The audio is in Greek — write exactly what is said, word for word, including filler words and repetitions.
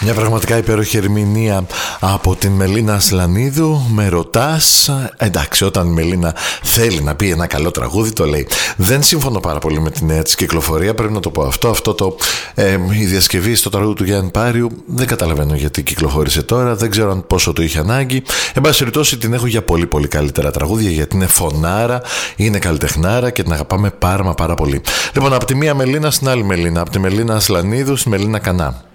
Μια πραγματικά υπέροχη ερμηνεία από την Μελίνα Ασλανίδου. Με ρωτάς, εντάξει, όταν η Μελίνα θέλει να πει ένα καλό τραγούδι το λέει. Δεν συμφωνώ πάρα πολύ με την νέα της κυκλοφορία, πρέπει να το πω αυτό. Αυτό το, ε, η διασκευή στο τραγούδι του Γιάννη Πάριου δεν καταλαβαίνω γιατί κυκλοφόρησε τώρα, δεν ξέρω αν πόσο το είχε ανάγκη. Εν πάση περιπτώσει την έχω για πολύ πολύ καλύτερα τραγούδια, γιατί είναι φωνάρα, είναι καλλιτεχνάρα και την αγαπάμε πάρα μα πάρα πολύ. Λοιπόν, από τη μία Μελίνα στην άλλη Μελίνα, από τη Μελίνα Ασλανίδου στη Μελίνα Κανά.